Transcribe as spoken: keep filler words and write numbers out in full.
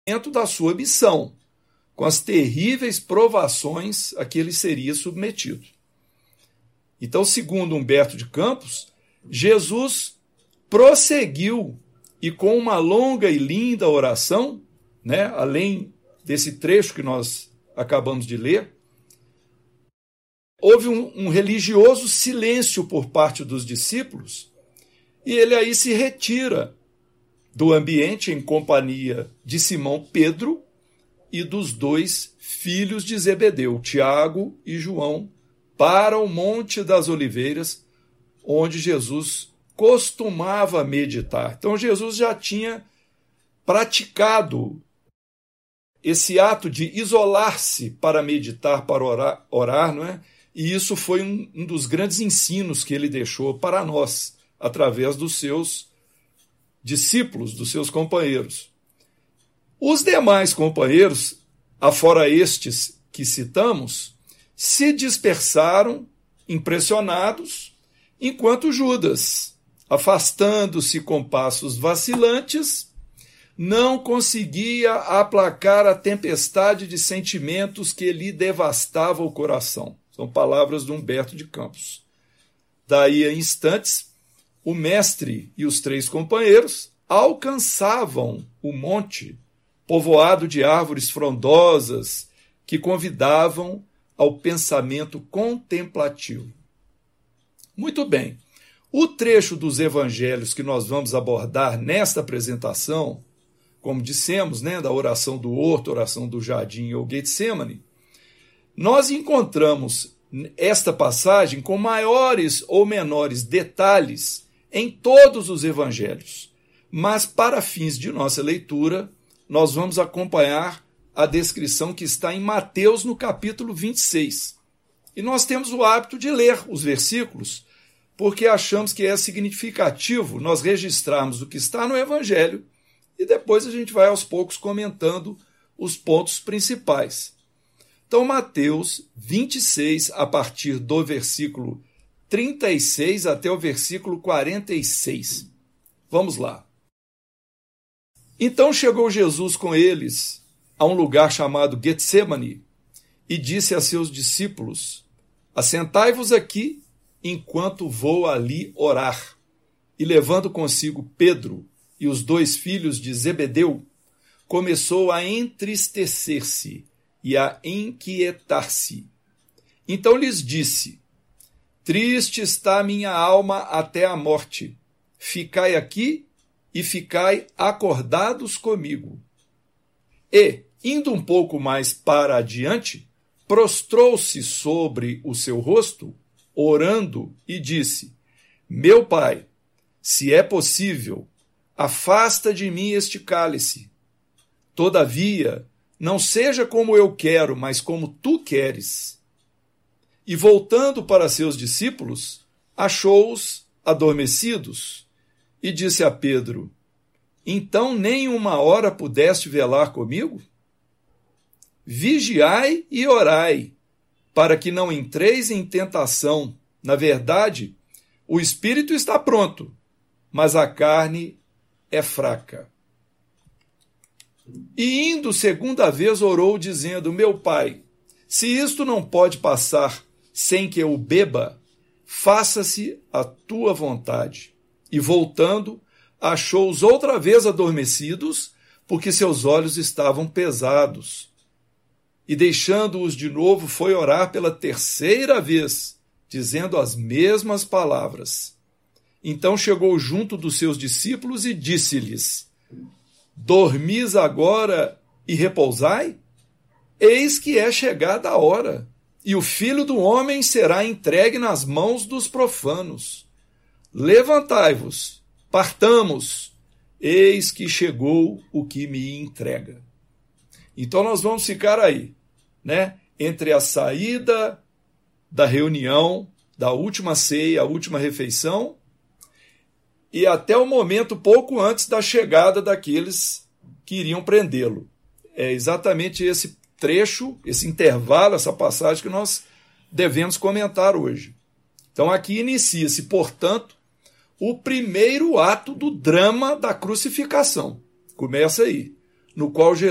da sua missão, com as terríveis provações a que ele seria submetido. Então, segundo Humberto de Campos, Jesus prosseguiu e com uma longa e linda oração, né, além desse trecho que nós acabamos de ler, houve um, um religioso silêncio por parte dos discípulos e ele aí se retira do ambiente em companhia de Simão Pedro e dos dois filhos de Zebedeu, Tiago e João, para o Monte das Oliveiras, onde Jesus costumava meditar. Então Jesus já tinha praticado esse ato de isolar-se para meditar, para orar, orar, não é? E isso foi um, um dos grandes ensinos que ele deixou para nós, através dos seus discípulos, dos seus companheiros. Os demais companheiros, afora estes que citamos, se dispersaram, impressionados, enquanto Judas, afastando-se com passos vacilantes, não conseguia aplacar a tempestade de sentimentos que lhe devastava o coração. São palavras de Humberto de Campos. Daí a instantes, o mestre e os três companheiros alcançavam o monte, povoado de árvores frondosas que convidavam ao pensamento contemplativo. Muito bem. O trecho dos evangelhos que nós vamos abordar nesta apresentação, como dissemos, né, da oração do horto, oração do jardim ou Getsemane, nós encontramos esta passagem com maiores ou menores detalhes em todos os evangelhos. Mas, para fins de nossa leitura, nós vamos acompanhar a descrição que está em Mateus, no capítulo vinte e seis. E nós temos o hábito de ler os versículos, porque achamos que é significativo nós registrarmos o que está no evangelho e depois a gente vai aos poucos comentando os pontos principais. Então, Mateus vinte e seis, a partir do versículo trinta e seis até o versículo quarenta e seis. Vamos lá. Então chegou Jesus com eles a um lugar chamado Getsemane e disse a seus discípulos: assentai-vos aqui enquanto vou ali orar. E levando consigo Pedro e os dois filhos de Zebedeu, começou a entristecer-se e a inquietar-se. Então lhes disse: triste está minha alma até a morte. Ficai aqui e ficai acordados comigo. E, indo um pouco mais para adiante, prostrou-se sobre o seu rosto, orando, e disse: meu Pai, se é possível, afasta de mim este cálice. Todavia, não seja como eu quero, mas como tu queres. E voltando para seus discípulos, achou-os adormecidos, e disse a Pedro: então nem uma hora pudeste velar comigo? Vigiai e orai, para que não entreis em tentação. Na verdade, o espírito está pronto, mas a carne é fraca. E indo segunda vez orou, dizendo: meu Pai, se isto não pode passar sem que eu beba, faça-se a tua vontade. E voltando, achou-os outra vez adormecidos, porque seus olhos estavam pesados. E deixando-os de novo, foi orar pela terceira vez, dizendo as mesmas palavras. Então chegou junto dos seus discípulos e disse-lhes: dormis agora e repousai? Eis que é chegada a hora, e o Filho do Homem será entregue nas mãos dos profanos. Levantai-vos, partamos, eis que chegou o que me entrega. Então nós vamos ficar aí, né, entre a saída da reunião, da última ceia, a última refeição, e até o momento pouco antes da chegada daqueles que iriam prendê-lo. É exatamente esse trecho, esse intervalo, essa passagem que nós devemos comentar hoje. Então aqui inicia-se, portanto, o primeiro ato do drama da crucificação. Começa aí, no qual Jesus